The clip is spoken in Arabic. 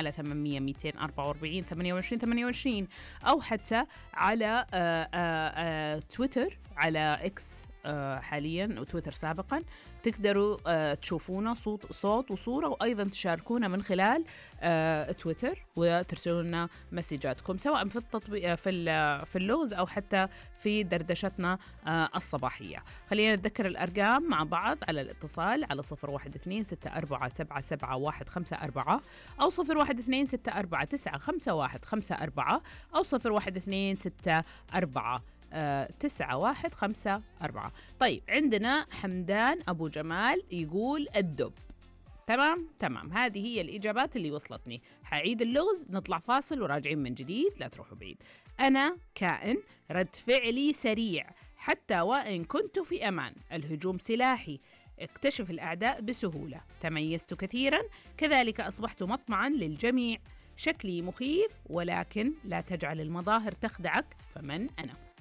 على 800 244 28 28 أو حتى على تويتر على إكس حاليا وتويتر سابقا. تقدروا تشوفونا صوت وصورة، وأيضا تشاركونا من خلال تويتر وترسلوا لنا مسجاتكم سواء في التطبيق في اللغز أو حتى في دردشتنا الصباحية. خلينا نتذكر الأرقام مع بعض على الاتصال على 0126477154 أو 0126495154 أو 0126495154. طيب عندنا حمدان أبو جمال يقول الدب. تمام هذه هي الإجابات اللي وصلتني. حعيد اللغز، نطلع فاصل وراجعين من جديد، لا تروحوا بعيد. أنا كائن رد فعلي سريع حتى وإن كنت في أمان، الهجوم سلاحي، اكتشف الأعداء بسهولة، تميزت كثيرا، كذلك أصبحت مطمعا للجميع، شكلي مخيف ولكن لا تجعل المظاهر تخدعك، فمن أنا؟